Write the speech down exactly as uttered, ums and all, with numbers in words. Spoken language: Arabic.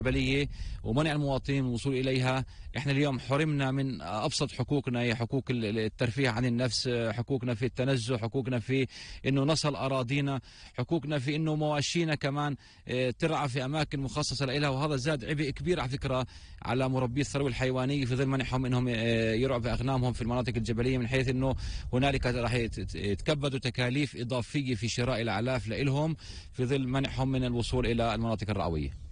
الجبلية ومنع المواطنين من الوصول إليها. إحنا اليوم حرمنا من أبسط حقوقنا، هي حقوق الترفيه عن النفس، حقوقنا في التنزه، حقوقنا في إنه نصل أراضينا، حقوقنا في إنه مواشينا كمان ترعى في أماكن مخصصة لها. وهذا زاد عبء كبير على فكرة على مربي الثروة الحيوانية في ظل منعهم إنهم يرعوا في أغنامهم في المناطق الجبلية، من حيث إنه هنالك راح يتكبدوا تكاليف إضافية في شراء الأعلاف لإلهم في ظل منعهم من الوصول إلى المناطق الرعوية.